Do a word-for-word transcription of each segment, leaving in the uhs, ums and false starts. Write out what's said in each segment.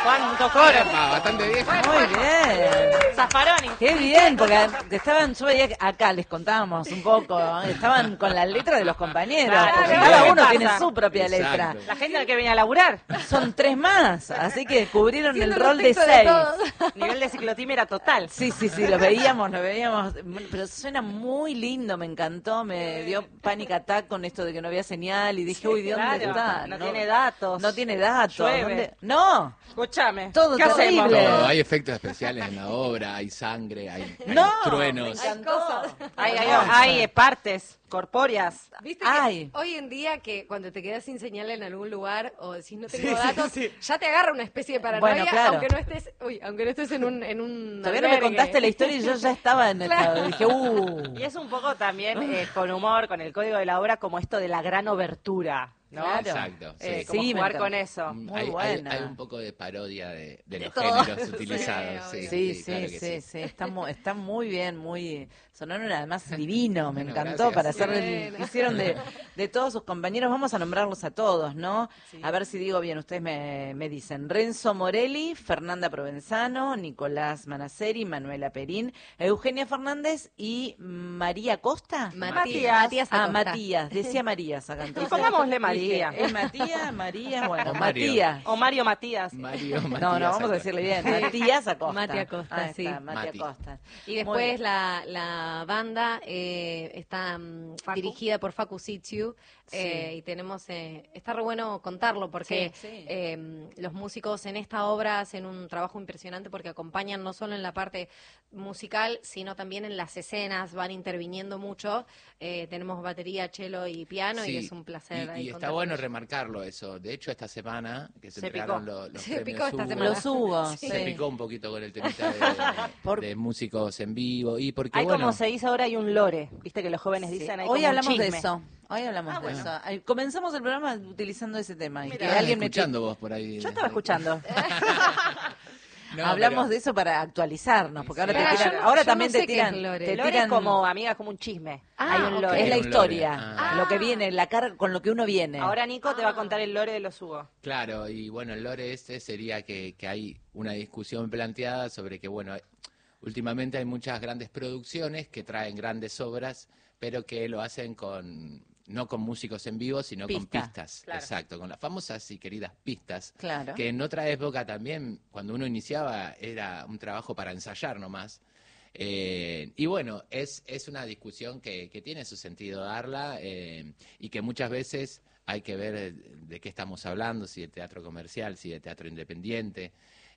¿Cuánto coro? Ah, bastante bien. Muy bien. Zaffaroni. Qué bien, porque estaban, yo veía que acá les contábamos un poco, ¿eh? Estaban con la letra de los compañeros, Claro, porque claro. cada ¿Qué uno pasa? tiene su propia Exacto. letra. La gente al que venía a laburar. Son tres más, así que cubrieron Siendo el los rol de textos de seis. todos. Nivel de ciclotímera total. Sí, sí, sí, lo veíamos, lo veíamos, pero suena muy lindo, me encantó, me dio panic attack con esto de que no había señal y dije, uy, ¿de dónde Claro, está? no tiene datos. No tiene datos. Llueve. ¿Dónde? No, Escúchame. Todo ¿Qué hacemos? terrible. Todo, hay efectos especiales en la obra, hay sangre, hay, hay No, truenos. me encantó. Hay, hay, hay eh, partes corpóreas. Viste Ay. que hoy en día que cuando te quedas sin señal en algún lugar o decís no tengo datos, ya te agarra una especie de paranoia, Bueno, claro. aunque no estés, uy, aunque no estés en un en un Todavía no me albergue. contaste la historia y yo ya estaba en el Claro. dije, uh. Y es un poco también eh, con humor, con el código de la obra, como esto de la gran obertura, ¿no? Claro. Exacto, sí. Eh, como Sí, me jugar encanta. con eso. Mm, Muy hay, hay- buena. hay un poco de parodia de, de los todo. géneros utilizados. Sí, Sí, Sí, sí, claro sí, que sí, está muy, está muy bien, muy, sonaron además divino, me Bueno, encantó gracias. para hacer, Qué el- bueno. hicieron de, de todos sus compañeros, vamos a nombrarlos a todos, ¿no? A ver si digo bien, ustedes me, me dicen, Renzo Morelli, Fernanda Provenzano, Nicolás Manaceri, Manuela Perín, Eugenia Fernández y María Costa. Matías. Matías Ah, Acosta. Matías, decía Marías acá Y entonces. pongámosle Dije, María. ¿es Matías, María? Bueno, O Mario. Matías. O Mario Matías. Mario, Matías, No, no, vamos a Acosta. decirle bien. Matías Acosta. Mati Acosta, Ahí sí. está, Mati Mati. Acosta. Y Muy después bien. la, la banda eh, está mm, dirigida por Facu Sitiu eh, Sí. y tenemos, eh, está re bueno contarlo porque Sí, sí. eh, los músicos en esta obra hacen un trabajo impresionante porque acompañan no solo en la parte musical, sino también en las escenas, van interviniendo mucho. Eh, tenemos batería, cello y piano Sí, y es un placer. Y, ahí y contar está con bueno ellos. remarcarlo eso. De hecho, esta semana que se, Se entregaron picó. lo- los Se premios picó esta Hugo, semana. Los Hugo, Sí. sí. se picó un poquito con el temita de, Por- de músicos en vivo. Y porque, Hay bueno, como se dice ahora, hay un lore. Viste que los jóvenes Sí. dicen, hay Hoy como un hablamos de chisme. eso. Hoy hablamos Ah, de bueno. eso. Ay, comenzamos el programa utilizando ese tema. Y que estabas alguien me escuchando vos por ahí. Yo estaba escuchando. No, hablamos pero- de eso para actualizarnos, porque ahora Sí. te Claro, tiran, yo no- ahora yo también no te sé qué es tiran, lore. te Lore tiran es como, amiga, como un chisme. Ah, hay un ok. lore. es la un lore. historia, Ah. lo que viene, la cara con lo que uno viene. Ahora Nico te va a contar el lore de los Hugo. Claro, y bueno, el lore este sería que, que hay una discusión planteada sobre que, bueno, últimamente hay muchas grandes producciones que traen grandes obras, pero que lo hacen con no con músicos en vivo, sino con Pista, pistas. claro. Exacto, con las famosas y queridas pistas. Claro. Que en otra época también, cuando uno iniciaba, era un trabajo para ensayar nomás. Eh, y bueno, es, es una discusión que, que tiene su sentido darla eh, y que muchas veces hay que ver de qué estamos hablando, si de teatro comercial, si de teatro independiente.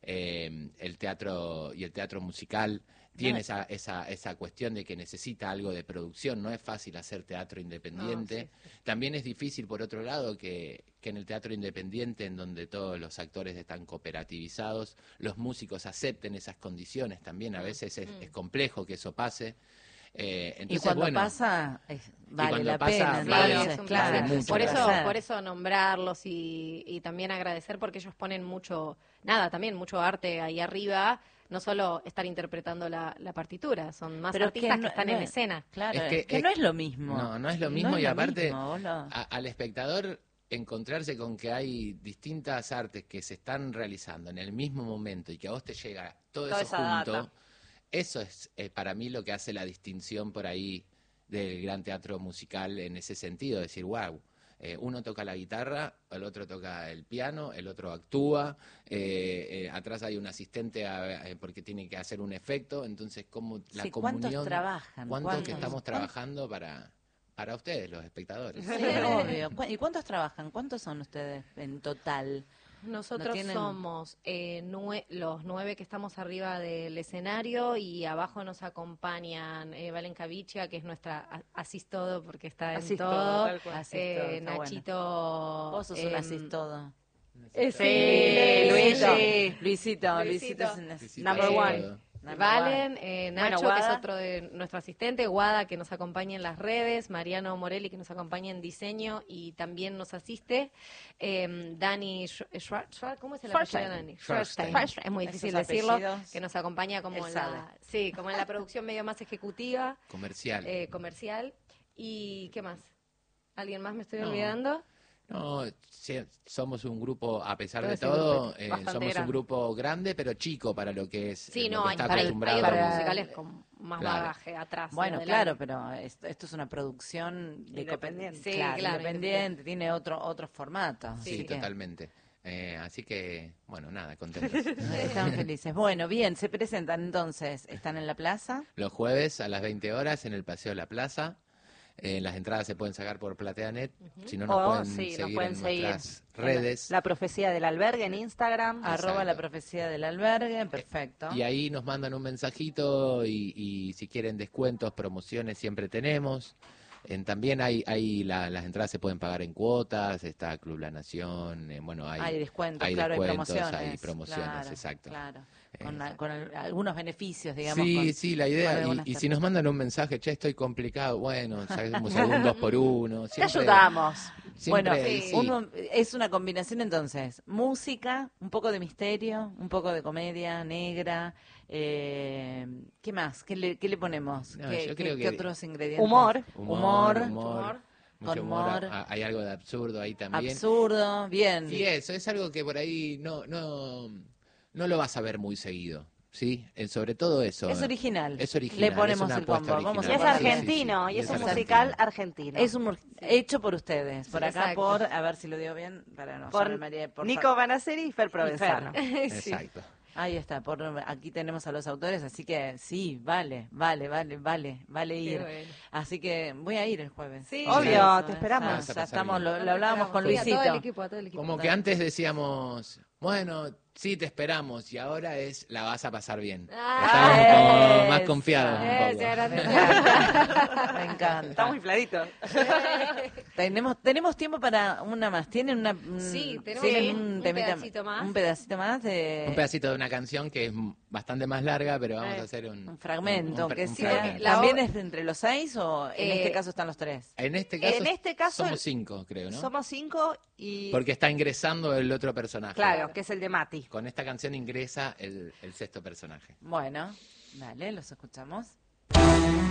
Eh, el teatro y el teatro musical tiene No. esa, esa, esa cuestión de que necesita algo de producción, no es fácil hacer teatro independiente. No, sí, También es difícil, por otro lado, que, que en el teatro independiente, en donde todos los actores están cooperativizados, los músicos acepten esas condiciones también. A veces es, es complejo que eso pase. Eh, y entonces, cuando bueno, pasa, es- vale cuando la pasa, pena. vale- entonces, es un claro, placer. mucho por la eso, pena. por eso nombrarlos y, y también agradecer porque ellos ponen mucho, nada, también mucho arte ahí arriba, no solo estar interpretando la, la partitura, son más Pero es que artistas que, no- están no en es- escena. Claro, Es es que- que, es- no es lo mismo. No, no es lo mismo es y lo aparte mismo, vos lo- a- al espectador encontrarse con que hay distintas artes que se están realizando en el mismo momento y que a vos te llega todo Toda eso esa junto, data. eso es eh, para mí lo que hace la distinción por ahí del gran teatro musical en ese sentido, decir, wow, uno toca la guitarra, el otro toca el piano, el otro actúa, eh, eh, atrás hay un asistente a- eh, porque tiene que hacer un efecto, entonces como la Sí, comunión, ¿cuántos trabajan? cuánto que ¿Cuántos? estamos trabajando para para ustedes los espectadores. Sí, obvio. ¿Cu- ¿Y cuántos trabajan? ¿Cuántos son ustedes en total? Nosotros No tienen- somos eh, nue- los nueve que estamos arriba del escenario y abajo nos acompañan eh, Valen Cavicia, que es nuestra a- asís todo porque está en Asís todo, todo, tal cual. Asís eh, todo, está bueno. Nachito. Vos sos em, un asís todo. eh, Sí, Luisito, Luigi. Luisito, Luisito Luisito. es un asís. Visita Number todo. one. Number Valen, eh, Bueno, Nacho, que es Guada. otro de nuestro asistente, Guada, que nos acompaña en las redes, Mariano Morelli, que nos acompaña en diseño y también nos asiste, eh, Dani Sch- Schwar- Schwar- ¿cómo es el apellido de Schwarstein. Dani? Schwarstein. Schwarstein, es muy Esos difícil decirlo, apellidos, que nos acompaña como él en sabe. la, sí, como en la producción medio más ejecutiva, Comercial. eh, comercial, y ¿qué más? ¿Alguien más me estoy No. olvidando? No, sí, somos un grupo, a pesar Todo de ese todo, grupo, eh, bastante somos un grande. grupo grande, pero chico para lo que es Sí, eh, lo no, que hay, está hay, hay acostumbrado. otros Para- musicales con más Claro. bagaje atrás. y Bueno, adelante. claro, pero esto, esto es una producción de Independiente. cope- Sí, claro, claro, independiente, tiene otro otro formato. Sí, así que totalmente. Eh, así que, bueno, nada, contentos. están felices. Bueno, bien, se presentan entonces, están en la plaza. Los jueves a las veinte horas en el Paseo de la Plaza. Eh, las entradas se pueden sacar por PlateaNet. Si no, nos O, pueden sí, nos seguir pueden en seguir nuestras en redes. La Profecía del Albergue en Instagram. Arroba la Exacto. profecía del albergue, perfecto. Y ahí nos mandan un mensajito y, y si quieren descuentos, promociones, siempre tenemos. En, también hay, hay la- las entradas se pueden pagar en cuotas, está Club La Nación, eh, bueno, hay, Hay descuentos, hay claro, descuentos, hay promociones. hay promociones, claro, exacto. Claro, Eh, con, a- con al- algunos beneficios, digamos. Sí, con- sí, la con idea. algunas Y, y si tarjetas. nos mandan un mensaje, che, estoy complicado, bueno, sabemos un dos por uno. Te Siempre, ayudamos. siempre, Bueno, sí. uno- es una combinación entonces, música, un poco de misterio, un poco de comedia negra, eh, ¿qué más? ¿Qué le, qué le ponemos? No, ¿Qué, yo qué- creo qué que- otros ingredientes? Humor. Humor, humor, mucho con humor, humor. a- hay algo de absurdo ahí también. absurdo, bien. Y eso, es algo que por ahí no, no, no lo vas a ver muy seguido, ¿sí? Eh, sobre todo eso. Es eh. original. Es original. Le es ponemos una el apuesta combo. Vamos Y a es original. ponerle- argentino, Sí, sí, y es un argentino. musical argentino. Es un mur- hecho por ustedes, por Sí, acá, exacto. por, a ver si lo digo bien, para no Por llamarme María, por Nico fa- Banaceri y Fer Provenzano. Sí. Exacto. Ahí está, por, aquí tenemos a los autores, así que sí, vale, vale, vale, vale, vale Qué ir. bueno. Así que voy a ir el jueves. Sí, Obvio, Ya, te ya, esperamos. Ya, Vas a ya pasar estamos, bien. lo, lo hablábamos con Sí, a todo Luisito. el equipo, a todo el equipo. Como que antes decíamos, bueno, sí, te esperamos, y ahora es, la vas a pasar bien. Ah, Estamos como eso. más confiados. un Eh, poco. ya era- Me encanta, me encanta. Estamos infladitos. Tenemos, tenemos tiempo para una más. ¿Tienen una un- Sí, tenemos tienen un- un temita- pedacito más. Un pedacito más de Un pedacito de una canción que es bastante más larga, pero vamos Eh, a hacer un, un fragmento, un- un que un sea. fragmento. La ¿También obra- es entre los seis o en Eh, este caso están los tres? En este caso, En este caso, somos cinco, creo, ¿no? Somos cinco y... Porque está ingresando el otro personaje. Claro, que es el de Mati. Con esta canción ingresa el, el sexto personaje. Bueno, dale, los escuchamos.